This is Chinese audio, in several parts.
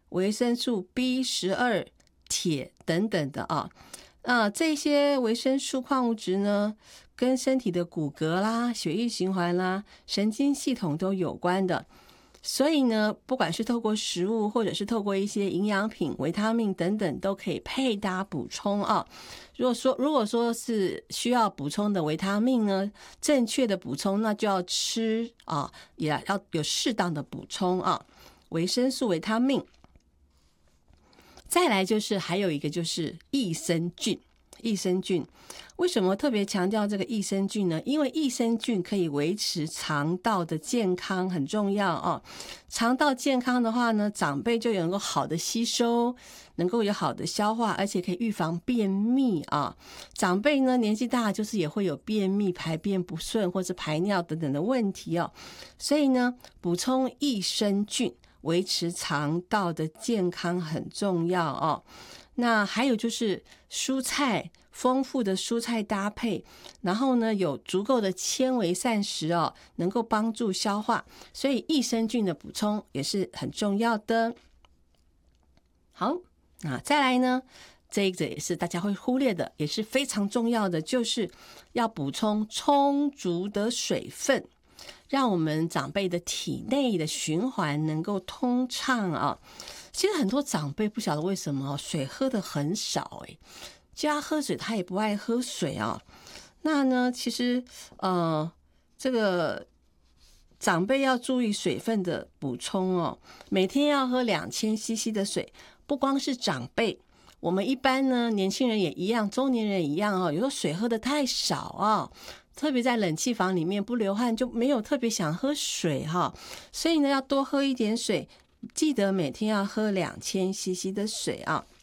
维生素 B12、铁等等的这些维生素矿物质呢，跟身体的骨骼啦、血液循环啦、神经系统都有关的。所以呢，不管是透过食物，或者是透过一些营养品、维他命等等，都可以配搭补充如果说是需要补充的维他命呢，正确的补充，那就要吃也要有适当的补充维生素、维他命。再来就是还有一个就是益生菌。益生菌为什么特别强调这个益生菌呢？因为益生菌可以维持肠道的健康，很重要肠道健康的话呢，长辈就能够好的吸收，能够有好的消化，而且可以预防便秘长辈呢年纪大，就是也会有便秘、排便不顺或是排尿等等的问题所以呢，补充益生菌维持肠道的健康很重要那还有就是蔬菜，丰富的蔬菜搭配，然后呢有足够的纤维膳食能够帮助消化，所以益生菌的补充也是很重要的。好，那再来呢，这个也是大家会忽略的，也是非常重要的，就是要补充充足的水分，让我们长辈的体内的循环能够通畅其实很多长辈不晓得为什么水喝的很少叫他喝水他也不爱喝水那呢其实这个长辈要注意水分的补充每天要喝2000cc 的水。不光是长辈，我们一般呢年轻人也一样，中年人也一样有时候水喝的太少特别在冷气房里面不流汗，就没有特别想喝水所以呢要多喝一点水，记得每天要喝2000cc 的水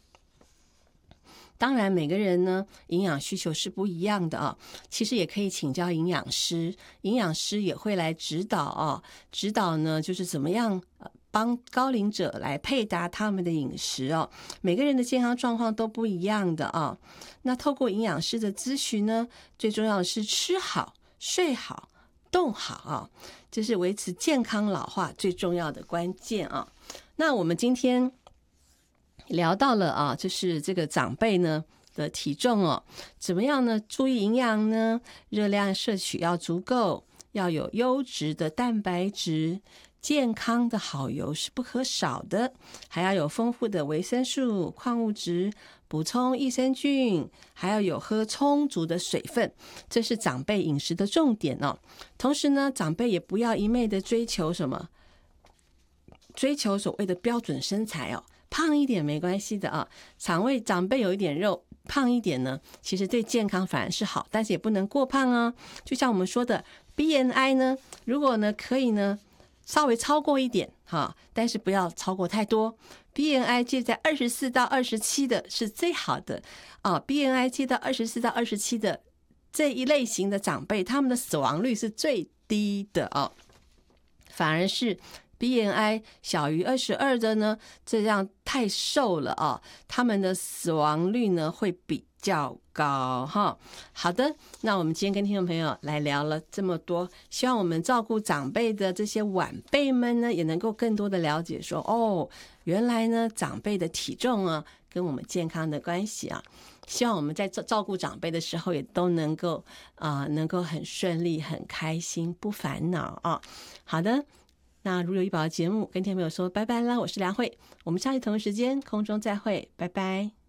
当然每个人呢营养需求是不一样的其实也可以请教营养师，营养师也会来指导指导呢就是怎么样帮高龄者来配搭他们的饮食每个人的健康状况都不一样的那透过营养师的咨询呢，最重要的是吃好、睡好、动好这是维持健康老化最重要的关键那我们今天聊到了就是这个长辈呢的体重怎么样呢？注意营养呢，热量摄取要足够，要有优质的蛋白质，健康的好油是不可少的，还要有丰富的维生素、矿物质，补充益生菌，还要有喝充足的水分，这是长辈饮食的重点同时呢，长辈也不要一昧的追求什么，追求所谓的标准身材胖一点没关系的长辈有一点肉，胖一点呢，其实对健康反而是好，但是也不能过胖就像我们说的 BMI 呢，如果呢可以呢稍微超过一点但是不要超过太多。BMI 介在24到27的是最好的BMI 介到24到27的这一类型的长辈，他们的死亡率是最低的反而是BMI 小于22的呢，这样太瘦了他们的死亡率呢会比较高好的，那我们今天跟听众朋友来聊了这么多，希望我们照顾长辈的这些晚辈们呢，也能够更多的了解说原来呢长辈的体重跟我们健康的关系希望我们在照顾长辈的时候也都能够很顺利、很开心、不烦恼好的，那如有医保的节目跟听众朋友说拜拜啦，我是梁慧，我们下期同一时间空中再会，拜拜。